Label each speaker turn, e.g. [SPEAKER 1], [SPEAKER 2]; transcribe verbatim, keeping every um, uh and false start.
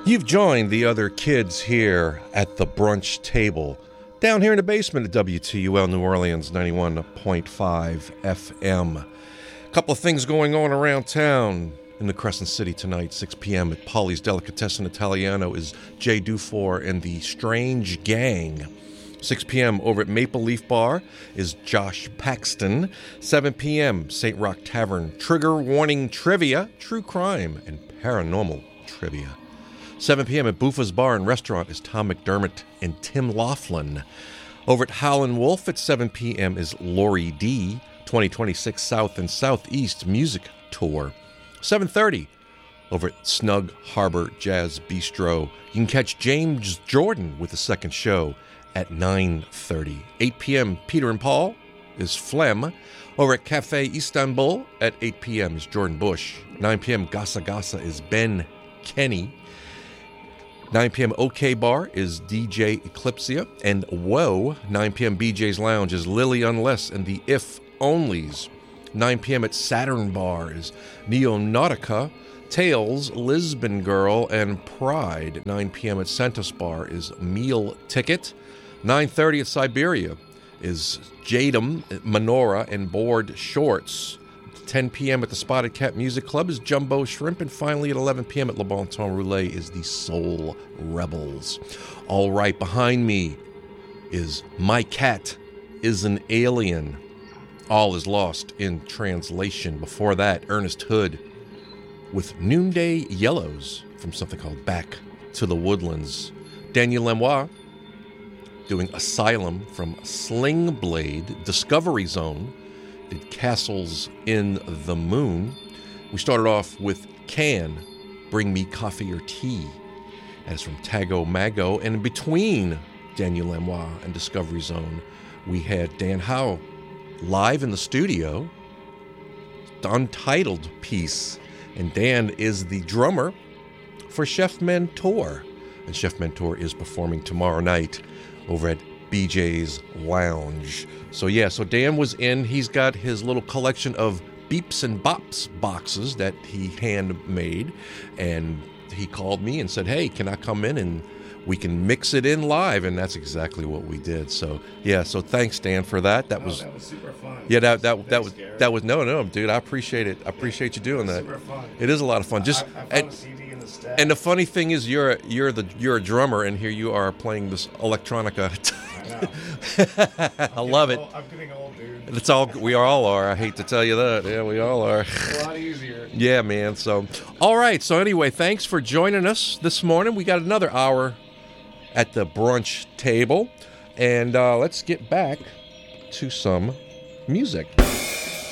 [SPEAKER 1] You've joined the other kids here at the brunch table, down here in the basement of W T U L New Orleans, ninety-one point five F M. A couple of things going on around town in the Crescent City tonight, six p.m. at Polly's Delicatessen Italiano is Jay Dufour and the Strange Gang. six p.m. over at Maple Leaf Bar is Josh Paxton. seven p.m. Saint Rock Tavern, Trigger Warning Trivia, True Crime, and Paranormal Trivia. seven p.m. at Buffa's Bar and Restaurant is Tom McDermott and Tim Laughlin. Over at Howlin' Wolf at seven p.m. is Lori D. twenty twenty-six South and Southeast Music Tour. seven thirty over at Snug Harbor Jazz Bistro. You can catch James Jordan with the second show at nine thirty. eight p.m. Peter and Paul is Phlegm. Over at Cafe Istanbul at eight p.m. is Jordan Bush. nine p.m. Gasa Gasa is Ben Kenny. nine p.m. OK Bar is D J Eclipsia. And Whoa, nine p.m. B J's Lounge is Lily Unless and the If Onlys. nine p.m. at Saturn Bar is Neonautica, Tales, Lisbon Girl, and Pride. nine p.m. at Santos Bar is Meal Ticket. nine thirty at Siberia is Jadam, Menorah, and Board Shorts. ten p.m. at the Spotted Cat Music Club is Jumbo Shrimp. And finally at eleven p.m. at Le Bon Temps Roulette is the Soul Rebels. All right, behind me is My Cat is an Alien. All is Lost in Translation. Before that, Ernest Hood with Noonday Yellows from something called Back to the Woodlands. Daniel Lanois doing Asylum from Sling Blade. Discovery Zone did Castles in the Moon. We started off with Can, Bring Me Coffee or Tea. That's from Tago Mago. And in between Daniel Lanois and Discovery Zone, we had Dan Howe live in the studio, the Untitled piece. And Dan is the drummer for Chef Mentor. And Chef Mentor is performing tomorrow night over at B J's Lounge. So yeah, so Dan was in. He's got his little collection of Beeps and Bops boxes that he handmade. And he called me and said, hey, can I come in and we can mix it in live? And that's exactly what we did. So yeah, so thanks, Dan, for that. That
[SPEAKER 2] oh,
[SPEAKER 1] was
[SPEAKER 2] that was super fun.
[SPEAKER 1] Yeah, that that
[SPEAKER 2] Thanks,
[SPEAKER 1] that was
[SPEAKER 2] Garrett.
[SPEAKER 1] that was no no dude. I appreciate it. I appreciate you doing that.
[SPEAKER 2] Super fun.
[SPEAKER 1] It is a lot of fun. Just
[SPEAKER 2] I, I found
[SPEAKER 1] and,
[SPEAKER 2] a C D in the stash.
[SPEAKER 1] and the funny thing is, you're a, you're the you're a drummer, and here you are playing this electronica.
[SPEAKER 2] I know.
[SPEAKER 1] I love it.
[SPEAKER 2] Old, I'm getting old, dude.
[SPEAKER 1] It's all we all are. I hate to tell you that. Yeah, we all are.
[SPEAKER 2] It's a lot easier.
[SPEAKER 1] Yeah, man. So, all right. So anyway, thanks for joining us this morning. We got another hour at the brunch table, and uh, let's get back to some music.